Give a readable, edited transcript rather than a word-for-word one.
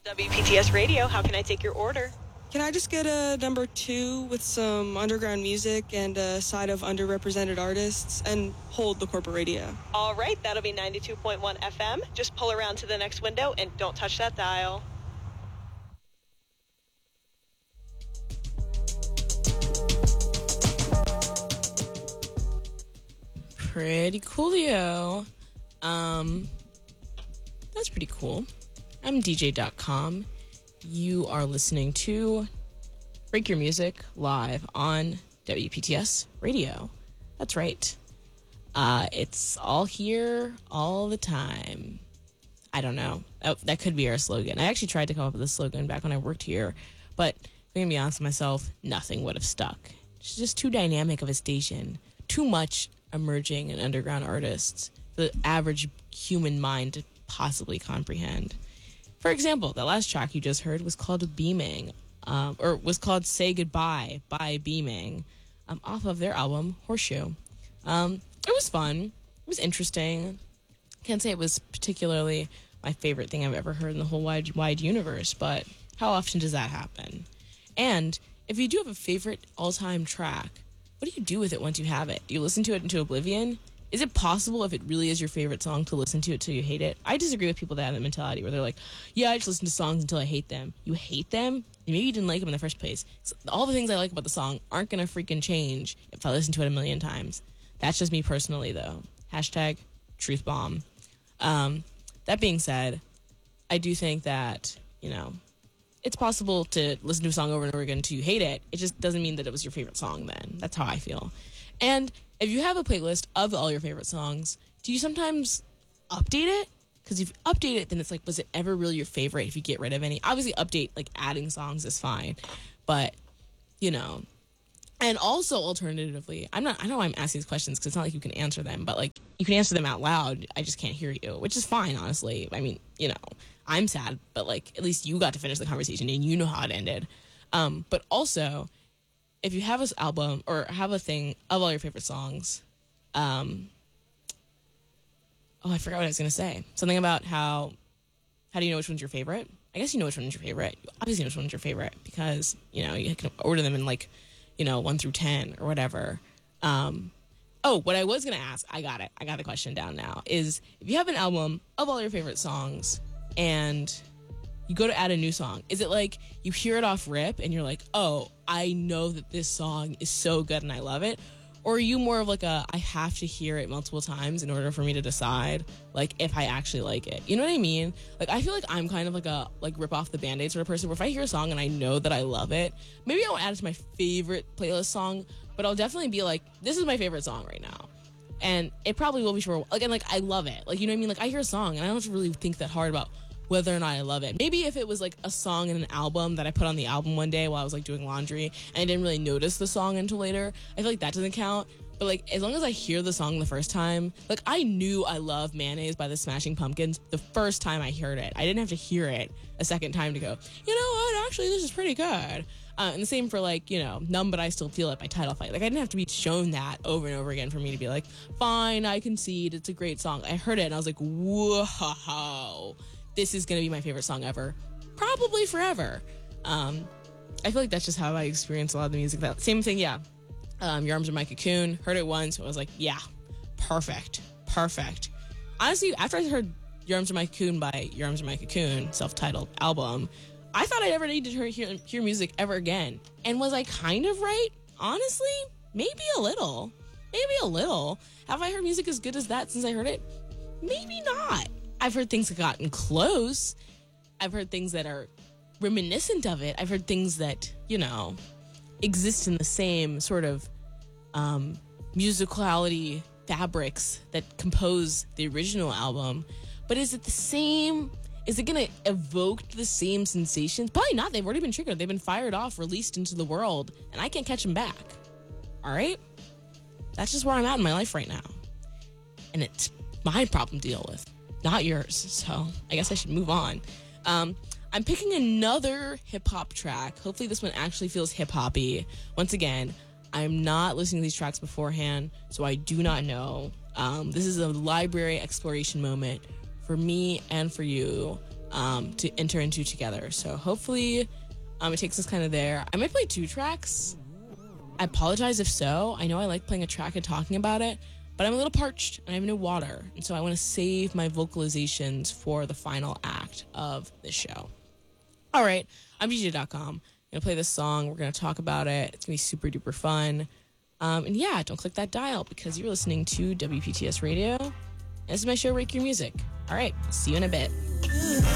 WPTS Radio, how can I take your order? Can I just get a number 2 with some underground music and a side of underrepresented artists and hold the corporate radio? All right, that'll be 92.1 FM. Just pull around to the next window and don't touch that dial. Pretty coolio. That's pretty cool. I'm DJ.com. You are listening to Break Your Music live on WPTS Radio. That's right. It's all here all the time. I don't know. That could be our slogan. I actually tried to come up with a slogan back when I worked here, but if I'm going to be honest with myself, nothing would have stuck. It's just too dynamic of a station. Too much emerging and underground artists for the average human mind to possibly comprehend. For example, the last track you just heard was called Beaming, or was called Say Goodbye by Beaming, off of their album Horseshoe. It was fun. It was interesting. Can't say it was particularly my favorite thing I've ever heard in the whole wide universe, but how often does that happen? And if you do have a favorite all-time track, what do you do with it once you have it? Do you listen to it into oblivion? Is it possible, if it really is your favorite song, to listen to it till you hate it? I disagree with people that have that mentality where they're like, yeah, I just listen to songs until I hate them. You hate them? Maybe you didn't like them in the first place. So all the things I like about the song aren't going to freaking change if I listen to it a million times. That's just me personally, though. Hashtag truth bomb. That being said, I do think that, it's possible to listen to a song over and over again until you hate it. It just doesn't mean that it was your favorite song then. That's how I feel. And if you have a playlist of all your favorite songs, do you sometimes update it? Because if you update it, then it's like, was it ever really your favorite if you get rid of any? Obviously, update, like adding songs is fine. But, and also alternatively, I know I'm asking these questions because it's not like you can answer them, but like you can answer them out loud. I just can't hear you, which is fine, honestly. I mean, I'm sad, but like at least you got to finish the conversation and you know how it ended. But also, if you have this album or have a thing of all your favorite songs, I forgot what I was going to say. Something about how do you know which one's your favorite? I guess you know which one's your favorite. You obviously know which one's your favorite because, you can order them in like, 1 through 10 or whatever. What I was going to ask, I got it. I got the question down now, is if you have an album of all your favorite songs and you go to add a new song, is it like you hear it off rip and you're like, oh, I know that this song is so good and I love it? Or are you more of like I have to hear it multiple times in order for me to decide like if I actually like it? You know what I mean? Like I feel like I'm kind of like a rip off the Band-Aid sort of person where if I hear a song and I know that I love it, maybe I won't add it to my favorite playlist song, but I'll definitely be like, this is my favorite song right now. And it probably will be for, again, like I love it. Like, you know what I mean? Like I hear a song and I don't have to really think that hard about whether or not I love it. Maybe if it was like a song in an album that I put on the album one day while I was like doing laundry and I didn't really notice the song until later, I feel like that doesn't count. But like as long as I hear the song the first time, like I knew I love Mayonnaise by the Smashing Pumpkins the first time I heard it. I didn't have to hear it a second time to go, you know what, actually this is pretty good. And the same for like, Numb But I Still Feel It by Title Fight. Like I didn't have to be shown that over and over again for me to be like, fine, I concede, it's a great song. I heard it and I was like, whoa. This is going to be my favorite song ever. Probably forever. I feel like that's just how I experience a lot of the music. That same thing, yeah. Your Arms Are My Cocoon. Heard it once. I was like, yeah, perfect. Honestly, after I heard Your Arms Are My Cocoon by Your Arms Are My Cocoon, self-titled album, I thought I never needed to hear music ever again. And was I kind of right? Honestly, maybe a little. Have I heard music as good as that since I heard it? Maybe not. I've heard things that gotten close. I've heard things that are reminiscent of it. I've heard things that, exist in the same sort of musicality fabrics that compose the original album. But is it the same? Is it going to evoke the same sensations? Probably not. They've already been triggered. They've been fired off, released into the world, and I can't catch them back. All right? That's just where I'm at in my life right now. And it's my problem to deal with, not yours. So I guess I should move on. I'm picking another hip-hop track. Hopefully this one actually feels hip-hoppy. Once again, I'm not listening to these tracks beforehand, so I do not know. This is a library exploration moment for me and for you to enter into together. So hopefully it takes us kind of there. I might play 2 tracks. I apologize if so. I know I like playing a track and talking about it, but I'm a little parched and I have no water. And so I want to save my vocalizations for the final act of this show. All right, I'm DJ.com. I'm going to play this song. We're going to talk about it. It's going to be super duper fun. And yeah, don't click that dial because you're listening to WPTS Radio. This is my show, Rake Your Music. All right, see you in a bit.